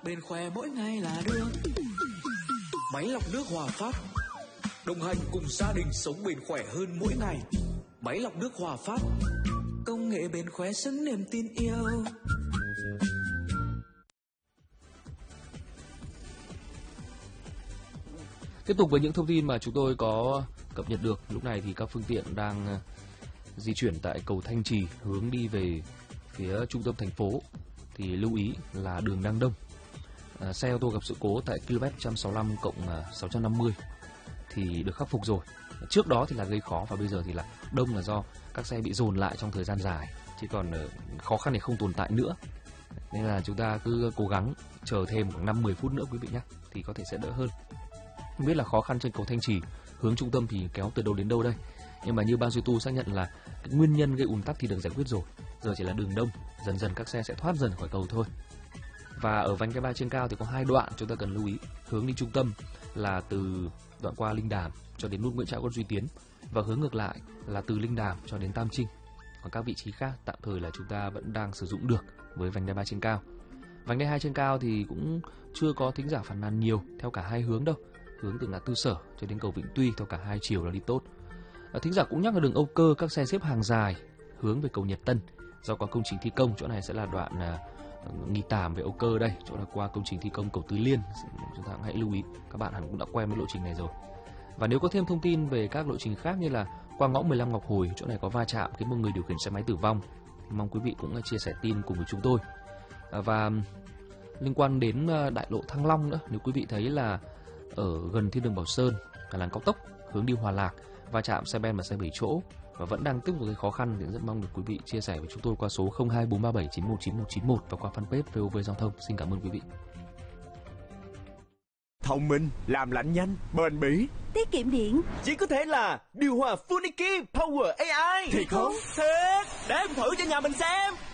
bên khoe mỗi ngày là được. Máy lọc nước Hòa Phát, đồng hành cùng gia đình sống bền khỏe hơn mỗi ngày. Máy lọc nước Hòa Phát, công nghệ bền khỏe xứng niềm tin yêu. Tiếp tục với những thông tin mà chúng tôi có cập nhật được. Lúc này thì các phương tiện đang di chuyển tại cầu Thanh Trì hướng đi về phía trung tâm thành phố thì lưu ý là đường đang đông. Xe ô tô gặp sự cố tại km 165+650 thì được khắc phục rồi. Trước đó thì là gây khó và bây giờ thì là đông là do các xe bị dồn lại trong thời gian dài, chứ còn khó khăn thì không tồn tại nữa. Nên là chúng ta cứ cố gắng chờ thêm khoảng 5-10 phút nữa quý vị nhé, thì có thể sẽ đỡ hơn. Không biết là khó khăn trên cầu Thanh Trì hướng trung tâm thì kéo từ đâu đến đâu đây, nhưng mà như ban duy tu xác nhận là cái nguyên nhân gây ùn tắc thì được giải quyết rồi, giờ chỉ là đường đông, dần dần các xe sẽ thoát dần khỏi cầu thôi. Và ở vành đai ba trên cao thì có 2 đoạn chúng ta cần lưu ý. Hướng đi trung tâm là từ đoạn qua Linh Đàm cho đến nút Nguyễn Trãi Quận Duy Tiến, và hướng ngược lại là từ Linh Đàm cho đến Tam Trinh. Còn các vị trí khác tạm thời là chúng ta vẫn đang sử dụng được với vành đai ba trên cao. Vành đai 2 trên cao thì cũng chưa có thính giả phàn nàn nhiều theo cả hai hướng đâu. Hướng từ ngã tư Sở cho đến cầu Vĩnh Tuy theo cả hai chiều là đi tốt. Thính giả cũng nhắc là đường Âu Cơ các xe xếp hàng dài hướng về cầu Nhật Tân do có công trình thi công. Chỗ này sẽ là đoạn Nghi Tàm về Âu Cơ đây, chỗ là qua công trình thi công cầu Tứ Liên. Chúng ta cũng hãy lưu ý, các bạn hẳn cũng đã quen với lộ trình này rồi. Và nếu có thêm thông tin về các lộ trình khác như là qua ngõ 15 Ngọc Hồi, chỗ này có va chạm khiến một người điều khiển xe máy tử vong, mong quý vị cũng chia sẻ tin cùng với chúng tôi. Và liên quan đến đại lộ Thăng Long nữa, nếu quý vị thấy là ở gần thiên đường Bảo Sơn, cả làn cao tốc hướng đi Hòa Lạc va chạm xe ben và xe 7 chỗ và vẫn đang tiếp tục gây khó khăn, thì rất mong được quý vị chia sẻ với chúng tôi qua số 0243791991 và qua fanpage VOV Giao thông. Xin cảm ơn quý vị. Thông minh, làm lạnh nhanh, bền bỉ, tiết kiệm điện. chỉ có thể là điều hòa Funiki Power AI. Thiệt không? Thiệt, để em thử cho nhà mình xem.